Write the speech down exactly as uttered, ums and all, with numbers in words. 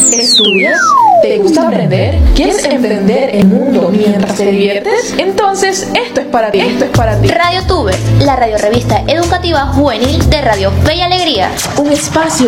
¿Estudias? ¿Te gusta aprender? ¿Quieres entender el mundo mientras te diviertes? Entonces, esto es para ti. Esto es para ti. Radio Tuber, la radio revista educativa juvenil de Radio Fe y Alegría. Un espacio